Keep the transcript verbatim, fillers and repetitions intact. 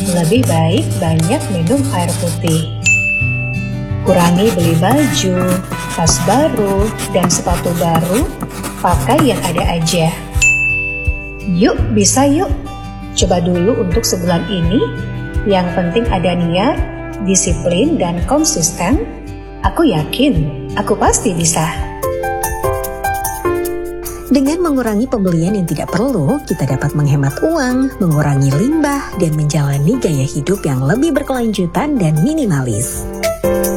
Lebih baik banyak minum air putih. Kurangi beli baju, tas baru, dan sepatu baru, pakai yang ada aja. Yuk, bisa yuk. Coba dulu untuk sebulan ini. Yang penting ada niat, disiplin, dan konsisten. Aku yakin, aku pasti bisa. Dengan mengurangi pembelian yang tidak perlu, kita dapat menghemat uang, mengurangi limbah, dan menjalani gaya hidup yang lebih berkelanjutan dan minimalis.